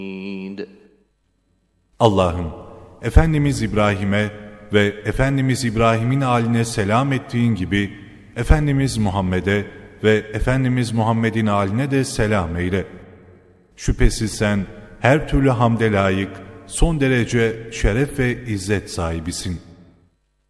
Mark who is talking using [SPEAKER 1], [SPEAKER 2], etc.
[SPEAKER 1] Allah'ım, Efendimiz İbrahim'e ve Efendimiz İbrahim'in âline selam ettiğin gibi, Efendimiz Muhammed'e ve Efendimiz Muhammed'in âline de selam eyle. Şüphesiz sen her türlü hamde layık, son derece şeref ve izzet sahibisin.